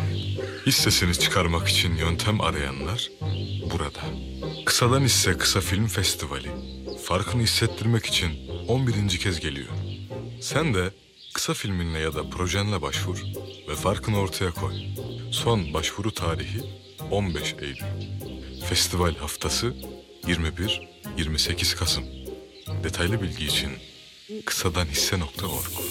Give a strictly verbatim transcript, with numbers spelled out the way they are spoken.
Hissesini çıkarmak için yöntem arayanlar burada. Kısadan Hisse Kısa Film Festivali farkını hissettirmek için on birinci kez geliyor. Sen de kısa filminle ya da projenle başvur ve farkını ortaya koy. Son başvuru tarihi on beş Eylül. Festival haftası yirmi bir yirmi sekiz Kasım. Detaylı bilgi için kısadanhisse nokta org.